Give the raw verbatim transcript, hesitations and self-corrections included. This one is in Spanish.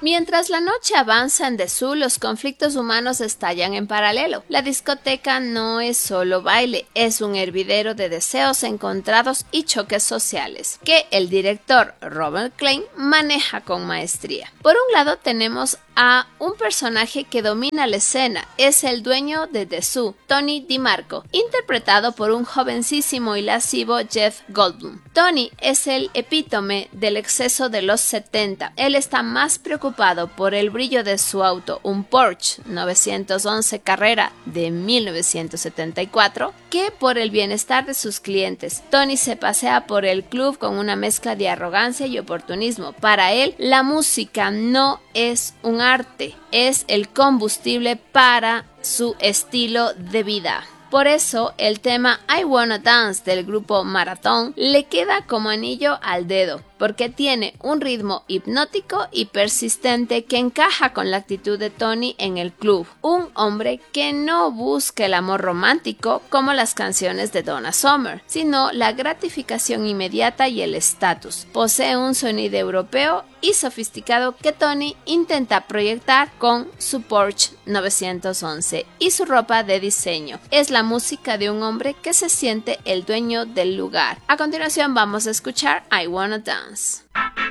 Mientras la noche avanza en Dessous, los conflictos humanos estallan en paralelo. La discoteca no es solo baile, es un hervidero de deseos encontrados y choques sociales, que el director Robert Klein maneja con maestría. Por un lado tenemos a un personaje que domina la escena, es el dueño de Dessous, Tony DiMarco, interpretado por un jovencísimo y lascivo Jeff Goldblum. Tony es el epítome del exceso de los setenta. Él está más preocupado por el brillo de su auto, un Porsche novecientos once Carrera de mil novecientos setenta y cuatro, que por el bienestar de sus clientes. Tony se pasea por el club con una mezcla de arrogancia y oportunismo. Para él, la música no es un arte, es el combustible para su estilo de vida. Por eso, el tema I Wanna Dance del grupo Marathon le queda como anillo al dedo, porque tiene un ritmo hipnótico y persistente que encaja con la actitud de Tony en el club, un hombre que no busca el amor romántico como las canciones de Donna Summer, sino la gratificación inmediata y el estatus. Posee un sonido europeo y sofisticado que Tony intenta proyectar con su Porsche novecientos once y su ropa de diseño. Es la música de un hombre que se siente el dueño del lugar. A continuación vamos a escuchar I Wanna Dance.